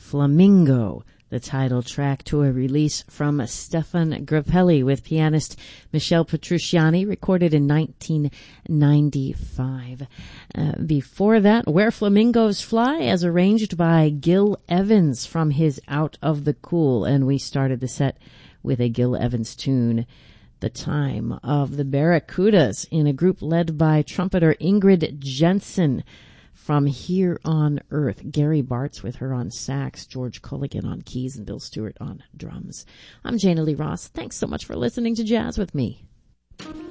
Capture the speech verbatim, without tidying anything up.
Flamingo, the title track to a release from Stefan Grappelli with pianist Michel Petrucciani, recorded in nineteen ninety-five. Uh, before that, Where Flamingos Fly, as arranged by Gil Evans from his Out of the Cool. And we started the set with a Gil Evans tune, The Time of the Barracudas, in a group led by trumpeter Ingrid Jensen. From Here on Earth, Gary Bartz with her on sax, George Culligan on keys, and Bill Stewart on drums. I'm Jana Lee Ross. Thanks so much for listening to Jazz with me.